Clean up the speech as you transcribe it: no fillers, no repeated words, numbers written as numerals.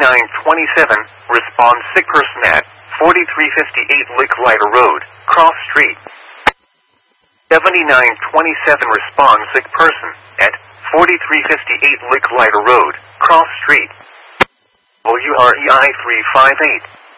7927, respond sick person at 4358 Licklider Road, Cross Street. 7927, respond sick person at 4358 Licklider Road, Cross Street. WREI 358.